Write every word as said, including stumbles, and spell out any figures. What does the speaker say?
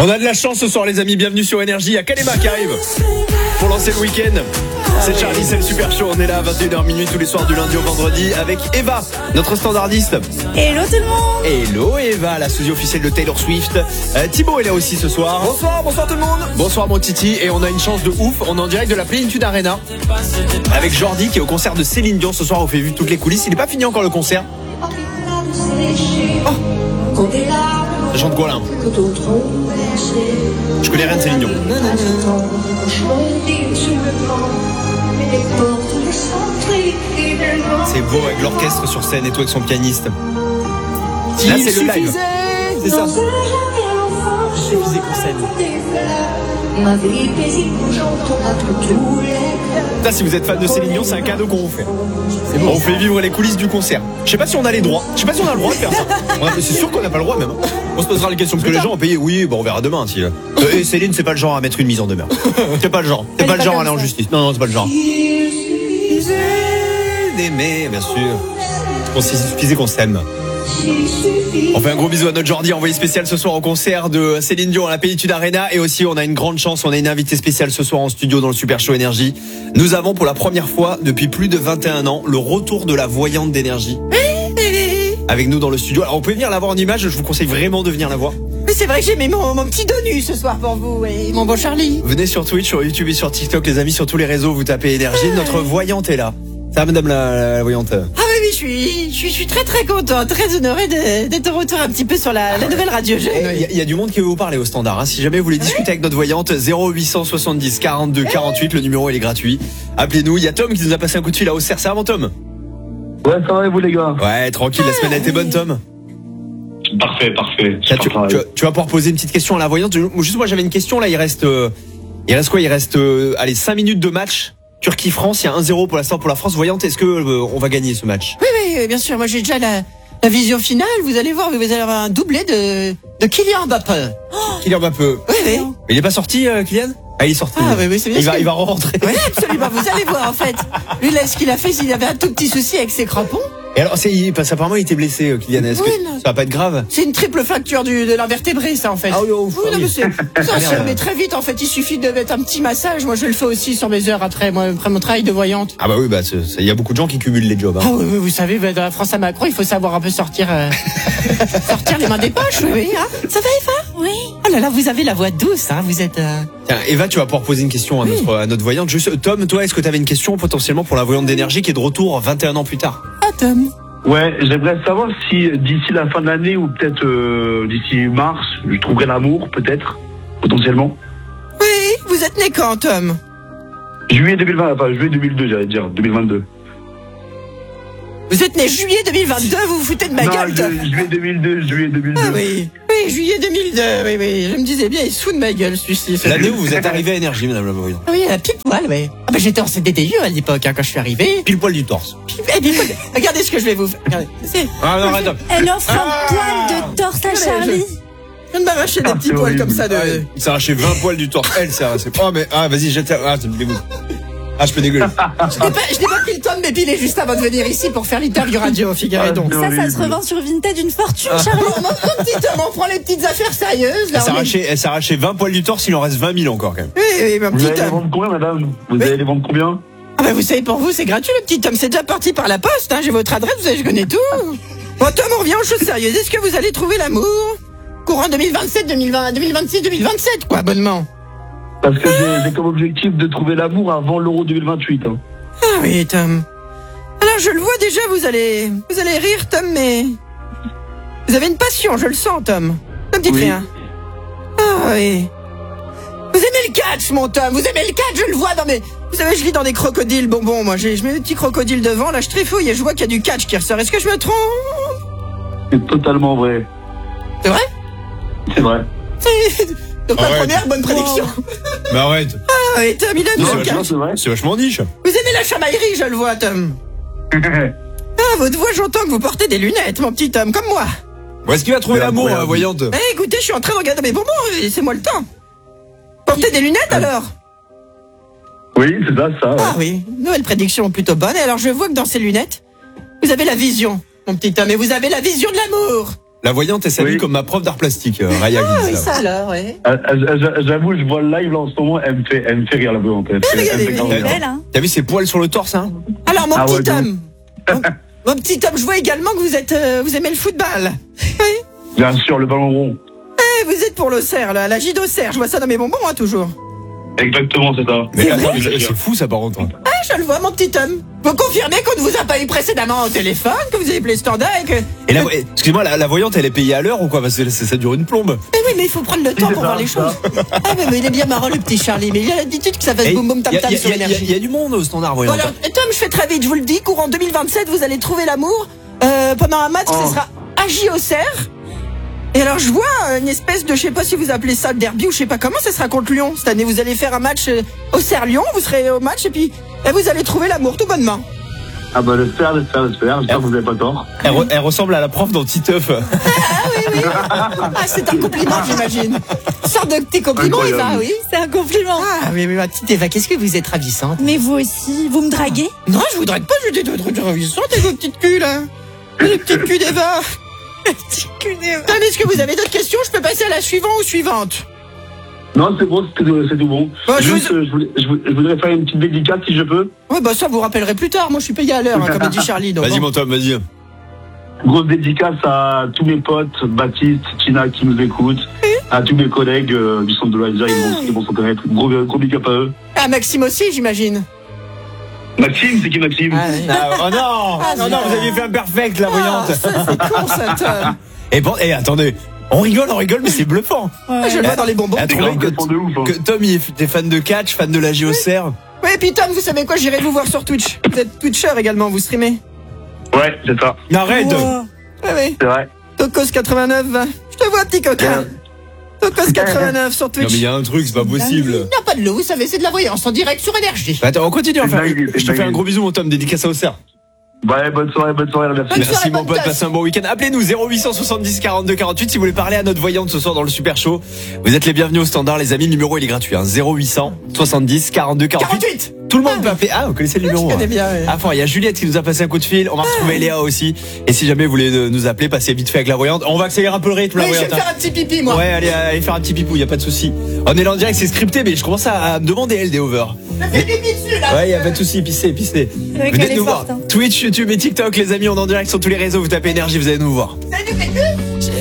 On a de la chance ce soir les amis, bienvenue sur Énergie. Il y a Kalema qui arrive pour lancer le week-end. C'est Charlie, c'est le super show. On est là à vingt et une heures minuit tous les soirs du lundi au vendredi avec Eva, notre standardiste. Hello tout le monde. Hello Eva, la sosie officielle de Taylor Swift. euh, Thibaut est là aussi ce soir. Bonsoir, bonsoir tout le monde. Bonsoir mon Titi. Et on a une chance de ouf, on est en direct de la Plénitude Arena avec Jordi qui est au concert de Céline Dion ce soir. On fait vu toutes les coulisses, il n'est pas fini encore le concert. Oh, ça chante quoi là? Je connais rien de Céline Dion. C'est beau avec l'orchestre sur scène et tout avec son pianiste. Là c'est le live. C'est ça. Il suffisait qu'on scène. Là, si vous êtes fan de Céline Dion, c'est un cadeau qu'on vous fait. C'est bon. On vous fait vivre les coulisses du concert. Je sais pas si on a les droits. Je sais pas si on a le droit de faire ça. On a- C'est sûr qu'on n'a pas le droit même. On se posera la question parce que les gens ont payé. Oui, bon, on verra demain. Si. Euh, et Céline, c'est pas le genre à mettre une mise en demeure. C'est pas le genre. C'est pas le genre à aller en justice. Non, non, c'est pas le genre. D'aimer, bien sûr. On s'il suffisait qu'on s'aime. On fait un gros bisou à notre Jordi, envoyé spécial ce soir au concert de Céline Dion à la Plénitude Arena. Et aussi on a une grande chance, on a une invitée spéciale ce soir en studio dans le Super Show Énergie. Nous avons pour la première fois depuis plus de vingt et un ans le retour de la voyante d'énergie avec nous dans le studio. Alors on peut venir la voir en image, je vous conseille vraiment de venir la voir. Mais c'est vrai que j'ai mis mon, mon petit dos nu ce soir pour vous et mon bon Charlie. Venez sur Twitch, sur YouTube et sur TikTok les amis, sur tous les réseaux, vous tapez Énergie. Notre voyante est là. Ça va madame la, la, la voyante? Ah oui, oui, je suis, je suis, je suis très très contente, très honorée de- d'être de retour un petit peu sur la, la nouvelle radio jeune. Il y, a- y a du monde qui veut vous parler au standard hein. Si jamais vous voulez discuter avec notre voyante, zéro huit cent soixante-dix quarante-deux quarante-huit, le numéro il est gratuit. Appelez-nous, il y a Tom qui nous a passé un coup de fil à Auxerre. Ça va mon Tom? Ouais, ça va et vous les gars? Ouais, tranquille, la semaine a été bonne Tom. Parfait, parfait. Tiens, tu, tu, tu vas pouvoir poser une petite question à la voyante. Juste moi j'avais une question là, il reste euh, il reste quoi? Il reste euh, allez cinq minutes de match. Turquie-France, il y a un zéro pour l'instant pour la France. Voyante, est-ce que euh, on va gagner ce match? Oui, oui, oui, bien sûr, moi j'ai déjà la, la vision finale, vous allez voir, vous allez avoir un doublé de, de Kylian Mbappé. Kylian Mbappé. Oui, oui. Il est pas sorti euh, Kylian? Ah, il est sorti. Ah, oui, oui, c'est bien il va sûr. il va rentrer. Oui, absolument, vous allez voir en fait. Lui là, ce qu'il a fait, s'il avait un tout petit souci avec ses crampons. Et alors c'est il- parce qu'apparemment il était blessé euh, Kylian. Est-ce Oui, que non. ça va pas être grave? C'est une triple fracture du, de l'invertébré, ça, en fait. Ah oui, ouf, oui, ah non, oui. mais c'est, ça Ah, se merde. remet très vite, en fait. Il suffit de mettre un petit massage. Moi, je le fais aussi sur mes heures après, moi, après mon travail de voyante. Ah bah oui, bah c'est- c'est- il y a beaucoup de gens qui cumulent les jobs hein. Ah oui, oui, vous savez, bah, dans la France à Macron, il faut savoir un peu sortir, euh, sortir les mains des poches, oui, oui, hein. Ça va, Eva? Oui. Oh là là, vous avez la voix douce, hein. Vous êtes, euh... Tiens, Eva, tu vas pouvoir poser une question à Oui. notre à notre voyante. Juste Tom, toi, est-ce que tu avais une question potentiellement pour la voyante d'énergie qui est de retour vingt et un ans plus tard? Ah, Tom. Ouais, j'aimerais savoir si d'ici la fin de l'année ou peut-être euh, d'ici mars, je trouverai l'amour, peut-être, potentiellement. Oui, vous êtes né quand, Tom? Juillet deux mille vingt, enfin juillet deux mille deux, j'allais dire, deux mille vingt-deux. Vous êtes né juillet deux mille vingt-deux, vous vous foutez de ma non, gueule, Tom. ju- juillet deux mille deux, juillet deux mille deux. Ah oui. Oui, juillet deux mille deux, oui, oui. Je me disais bien, il se fout de ma gueule, celui-ci. L'année où vous êtes arrivé à Énergie, madame la voyante. Ah oui, à pile poil, oui. Ah bah j'étais en C D D U à l'époque, hein, quand je suis arrivé. Pile poil du torse. Eh bien, écoute, regardez ce que je vais vous faire. Regardez. C'est- Ah non, arrête. Elle offre un poil de torse à Charlie. Je viens de m'arracher des Ah, petits c'est poils horrible. comme ça de... Il s'est arraché vingt poils du torse. Elle s'est arraché. Oh mais ah vas-y, jette. Ah, ça me dégoûte. Ah, je peux dégueuler. Je n'ai pas, je n'ai pas pris le temps de m'épiler juste avant de venir ici pour faire l'interview radio, figurez Ah, donc. c'est Ça, ça se horrible. revend sur Vinted d'une fortune, Charlie. Mon, mon petit homme, on prend les petites affaires sérieuses, là. Elle s'est on est- arraché, elle s'est arraché vingt poils du torse, il en reste vingt mille encore quand même. Oui, oui, mon Vous petit allez les homme. vendre combien, madame? Vous Oui. allez les vendre combien? Ah bah vous savez, pour vous, c'est gratuit, le petit homme. C'est déjà parti par la poste, hein. J'ai votre adresse, vous savez, je connais tout. Bon, Tom, on revient aux choses sérieuses. Est-ce que vous allez trouver l'amour courant deux mille vingt-sept, deux mille vingt, deux mille vingt-six, deux mille vingt-sept, quoi, bonnement. Parce que j'ai j'ai comme objectif de trouver l'amour avant l'Euro deux mille vingt-huit. Hein. Ah oui, Tom. Alors, je le vois déjà, vous allez, vous allez rire, Tom, mais vous avez une passion, je le sens, Tom. Ne me dites Oui. rien. Ah oui. Vous aimez le catch, mon Tom. Vous aimez le catch, je le vois dans mes... Vous savez, je lis dans des crocodiles bonbons, moi. J'ai- Je mets des petits crocodiles devant, là, je trifouille et je vois qu'il y a du catch qui ressort. Est-ce que je me trompe? C'est totalement vrai. C'est vrai? C'est vrai. Donc, ma Arrête. première bonne prédiction. Mais arrête. Ah oui, Tom, il aime Non, le non, catch. c'est vrai. C'est vachement niche. Vous aimez la chamaillerie, je le vois, Tom. Ah, votre voix, j'entends que vous portez des lunettes, mon petit Tom, comme moi. Où est-ce qu'il va trouver C'est l'amour, incroyable. la voyante? Eh, écoutez, je suis en train de regarder mes bonbons, laissez-moi le temps. Portez des lunettes, alors? Oui, c'est ça, ça. ouais. Ah oui, nouvelle prédiction plutôt bonne. Et alors, je vois que dans ces lunettes, vous avez la vision, mon petit homme, et vous avez la vision de l'amour. La voyante, elle s'habille Oui. comme ma prof d'art plastique, euh, Raya Ah qui oui, dit ça. ça alors, ouais. Euh, euh, J'avoue, je vois le live là en ce moment, elle me fait, elle me fait rire la voyante. Elle me fait, elle me fait grave Elle est rire. belle, hein. T'as vu ses poils sur le torse, hein? Alors, mon Ah ouais, petit donc. homme. Mon, mon petit homme, je vois également que vous êtes, euh, vous aimez le football. Oui. Bien sûr, le ballon rond. Eh, vous êtes pour l'Auxerre, là, la J d'Auxerre. Je vois ça dans mes bonbons, hein, toujours. Exactement, c'est ça. Mais C'est attends, vrai mais c'est c'est fou ça par contre. Ah, je le vois, mon petit homme. Vous confirmez qu'on ne vous a pas eu précédemment au téléphone, que vous avez appelé le standard et que... Et la, excusez-moi, la, la voyante, elle est payée à l'heure ou quoi? Parce que ça, ça dure une plombe. Mais oui, mais il faut prendre le temps c'est pour ça, voir les ça. choses. Ah, mais, mais il est bien marrant, le petit Charlie. Mais il a l'habitude que ça fasse Et boum boum tam y a- tam y a- sur y a- y a- l'énergie. y a du monde au standard Bon, voyante. alors, Tom, je fais très vite, je vous le dis. Courant deux mille vingt-sept, vous allez trouver l'amour. Euh, pendant un match, Oh. ce sera A J Auxerre. Et alors, je vois euh, une espèce de, je sais pas si vous appelez ça le derby ou je sais pas comment, ça sera contre Lyon. Cette année, vous allez faire un match euh, Auxerre-Lyon, vous serez au match et puis et vous allez trouver l'amour tout bonnement. Ah bah j'espère, j'espère, j'espère. J'espère que vous n'avez pas tort. Elle, re- elle ressemble à la prof dans Titeuf. Ah, c'est un compliment, j'imagine. Sorte de petit compliment, Eva, Incroyable. oui. C'est un compliment. Ah, mais, mais ma petite Eva, qu'est-ce que vous êtes ravissante. Mais vous aussi, vous me draguez? Non, je voudrais pas, je dis de trucs ravissante avec vos petites culs, là. Les petites culs d'Eva. Attendez, est-ce que vous avez d'autres questions? Je peux passer à la suivante ou suivante? Non, c'est bon, c'est tout, c'est tout bon. Bah, je Juste, vous- euh, je, voulais- je voulais- je voudrais faire une petite dédicace si je peux. Ouais, bah ça, vous rappellerez plus tard. Moi, je suis payé à l'heure, hein, comme a dit Charlie. Donc Vas-y bon. mon Tom, vas-y. Grosse dédicace à tous mes potes, Baptiste, Tina qui nous écoutent, à tous mes collègues euh, du centre de loisirs, ils vont, ils vont s'en connaître. Gros, gros big up à eux. Ah, Maxime aussi, j'imagine. Maxime, c'est qui Maxime? Ah, oui. Ah, oh non, Ah, non, non, non. vous aviez fait un perfect la Ah, voyante. ça, c'est con, ça, Tom. Et bon, et attendez, on rigole, on rigole, mais c'est bluffant. Ah, je le vois dans les bonbons. Elle a C'est trouvé grave, que, c'est de ouf. Hein. que Tom il était fan de catch, fan de la J Auxerre. Oui, et puis Tom, vous savez quoi? J'irai vous voir sur Twitch. Vous êtes Twitcher également, vous streamez. Ouais, c'est ça, Arrête. Wow. Oui, oui. c'est vrai. Tocos quatre-vingt-neuf. Je te vois, petit coquin. Tocos quatre-vingt-neuf sur Non Twitch. mais il y a un truc, c'est pas possible. Il n'y a pas de loup, vous savez, c'est de la voyance en direct sur énergie. Attends, on continue à C'est faire. dingue, c'est Je te fais dingue. un gros bisou mon Tom, dédicace à Auxerre. Ouais, bonne soirée, bonne soirée, merci. Bonne Merci soirée, mon bonne pote, tasse. passez un bon week-end. Appelez-nous zéro huit cent soixante-dix quarante-deux quarante-huit si vous voulez parler à notre voyante ce soir dans le Super Show. Vous êtes les bienvenus au standard les amis, le numéro il est gratuit hein. zéro huit cent soixante-dix quarante-deux quarante-huit. quarante-huit. Tout le monde peut appeler. Ah, vous connaissez le Je numéro connais hein. bien, ouais. Ah fort, il y a Juliette qui nous a passé un coup de fil, on va retrouver Léa aussi. Et si jamais vous voulez euh, nous appeler, passez vite fait avec la voyante. On va accélérer un peu le rythme la Oui, je vais voyante. me hein. faire un petit pipi, moi. Ouais, allez, allez faire un petit pipou, y a pas de souci. On est là en direct, c'est scripté, mais je commence à, à me demander elle des over. Je fais pipi dessus, là. Ouais, y a pas de souci, pissez, pissez. vrai Venez qu'elle est nous voir. forte, hein. Twitch, YouTube et TikTok, les amis, on est en direct sur tous les réseaux. Vous tapez énergie, vous allez nous voir. Salut, les culs.